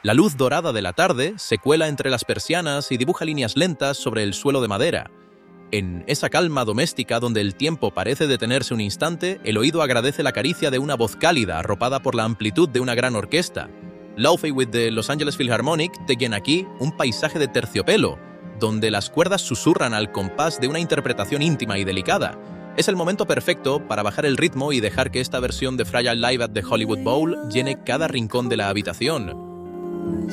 La luz dorada de la tarde se cuela entre las persianas y dibuja líneas lentas sobre el suelo de madera. En esa calma doméstica donde el tiempo parece detenerse un instante, el oído agradece la caricia de una voz cálida arropada por la amplitud de una gran orquesta. Lofi with the Los Angeles Philharmonic te llena aquí un paisaje de terciopelo, donde las cuerdas susurran al compás de una interpretación íntima y delicada. Es el momento perfecto para bajar el ritmo y dejar que esta versión de Fragile Live at the Hollywood Bowl llene cada rincón de la habitación.